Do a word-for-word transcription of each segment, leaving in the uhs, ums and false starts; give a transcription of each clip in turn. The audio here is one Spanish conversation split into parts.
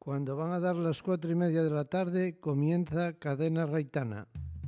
Cuando van a dar las cuatro y media de la tarde, comienza Cadena Gaitana.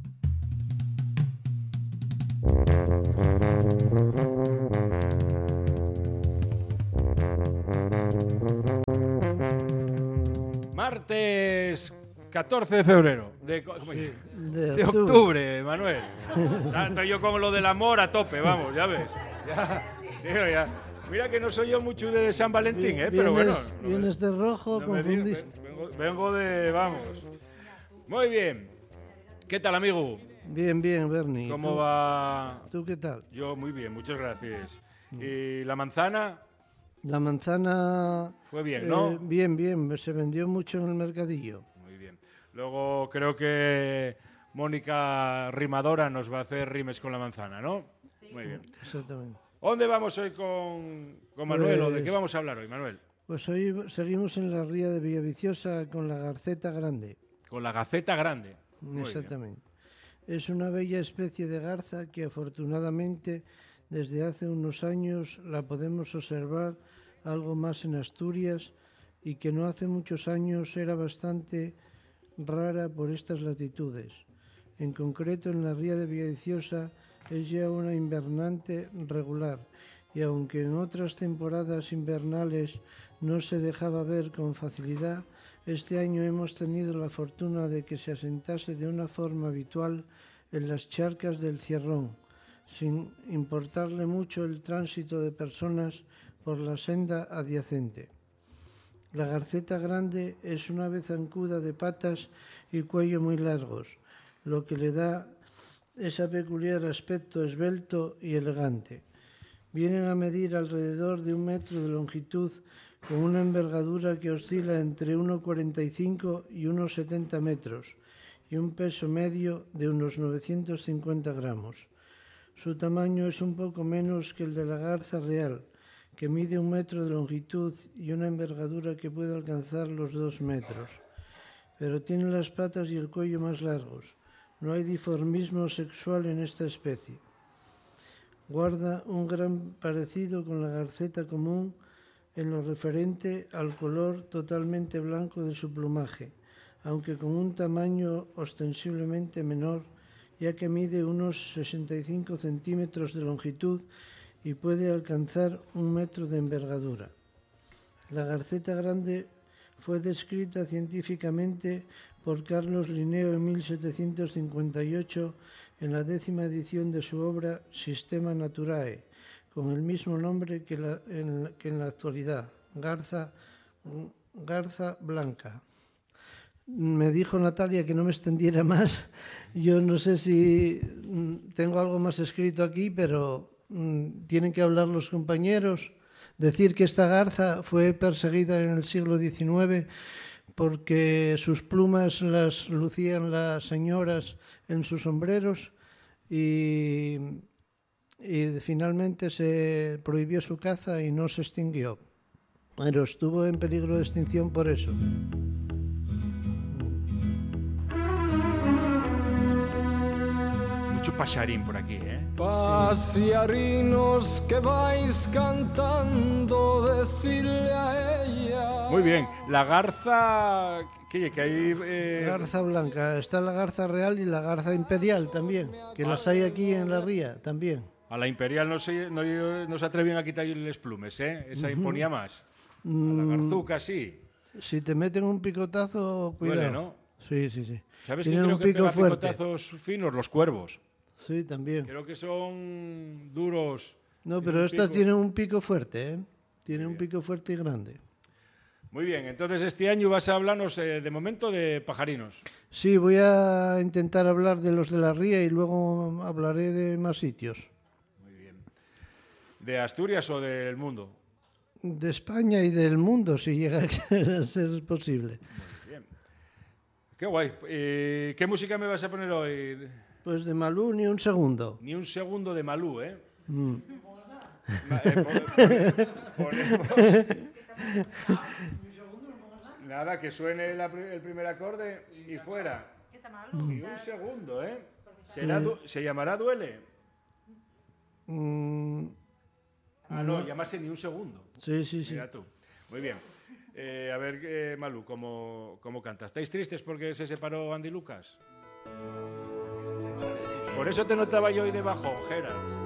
Martes catorce de febrero. De, ¿cómo Sí, de, de de octubre. octubre, Manuel. Tanto yo como lo del amor a tope, vamos, ya ves. Ya, tío, ya. Mira que no soy yo mucho de San Valentín, ¿eh? Pero bueno. Vienes, vienes de rojo, no me digas, confundiste. vengo, vengo de. Vamos. Muy bien. ¿Qué tal, amigo? Bien, bien, Bernie. ¿Cómo ¿Tú, va? ¿Tú qué tal? Yo muy bien, muchas gracias. ¿Y la manzana? La manzana... Fue bien, ¿no? eh, bien, bien. Se vendió mucho en el mercadillo. Muy bien. Luego creo que Mónica Rimadora nos va a hacer rimes con la manzana, ¿no? Sí. Muy bien. Exactamente. ¿Dónde vamos hoy con, con Manuel? Pues, ¿O de qué vamos a hablar hoy, Manuel? Pues hoy seguimos en la ría de Villaviciosa con la garceta grande. Con la gaceta grande. Muy Exactamente. Bien. Es una bella especie de garza que afortunadamente desde hace unos años la podemos observar algo más en Asturias y que no hace muchos años era bastante rara por estas latitudes. En concreto en la ría de Villaviciosa es ya una invernante regular y aunque en otras temporadas invernales no se dejaba ver con facilidad, este año hemos tenido la fortuna de que se asentase de una forma habitual en las charcas del Cierrón, sin importarle mucho el tránsito de personas por la senda adyacente. La garceta grande es una ave zancuda de patas y cuello muy largos, lo que le da ese peculiar aspecto esbelto y elegante. Vienen a medir alrededor de un metro de longitud con una envergadura que oscila entre uno coma cuarenta y cinco y uno coma setenta metros y un peso medio de unos novecientos cincuenta gramos. Su tamaño es un poco menos que el de la garza real, que mide un metro de longitud y una envergadura que puede alcanzar los dos metros. Pero tiene las patas y el cuello más largos. No hay dimorfismo sexual en esta especie. Guarda un gran parecido con la garceta común en lo referente al color totalmente blanco de su plumaje, aunque con un tamaño ostensiblemente menor, ya que mide unos sesenta y cinco centímetros de longitud y puede alcanzar un metro de envergadura. La garceta grande fue descrita científicamente por Carlos Linneo en mil setecientos cincuenta y ocho en la décima edición de su obra Systema Naturae, con el mismo nombre que, la, en, que en la actualidad, garza, garza blanca. Me dijo Natalia que no me extendiera más. Yo no sé si tengo algo más escrito aquí, pero mmm, tienen que hablar los compañeros. Decir que esta garza fue perseguida en el siglo diecinueve porque sus plumas las lucían las señoras en sus sombreros y, y finalmente se prohibió su caza y no se extinguió. Pero estuvo en peligro de extinción por eso. Pasarín por aquí, ¿eh? Pasiarinos que vais cantando, decirle a ella. Muy bien, la garza... ¿Qué, que hay? Eh... Garza blanca, está la garza real y la garza imperial también, que ah. las hay aquí en la ría también. A la imperial no se, no, no se atreven a quitarles plumes, ¿eh? Esa imponía más. A la garzuca sí. Si te meten un picotazo, cuidado. Duele, ¿no? Sí, sí, sí. ¿Sabes quién creo que pega picotazos finos? Los cuervos. Sí, también. Creo que son duros. No, pero estas tienen un pico fuerte, ¿eh? Tienen un pico fuerte y grande. Muy bien, entonces este año vas a hablarnos eh, de momento de pajarinos. Sí, voy a intentar hablar de los de la ría y luego hablaré de más sitios. Muy bien. ¿De Asturias o del mundo? De España y del mundo, si llega a ser posible. Muy bien. Qué guay. Eh, ¿Qué música me vas a poner hoy? Pues de Malú ni un segundo. Ni un segundo de Malú, ¿eh? Mm. Ma, eh pon, ponemos... Nada, que suene la, el primer acorde y fuera. Ni un segundo, ¿eh? ¿Será du ¿Se llamará Duele? Mm. Ah, no, llamase Ni un segundo. Sí, sí, sí. Mira tú. Muy bien. Eh, a ver, eh, Malú, ¿cómo, ¿cómo canta? ¿Estáis tristes porque se separó Andy Lucas? Por eso te notaba yo hoy de bajo, Geras.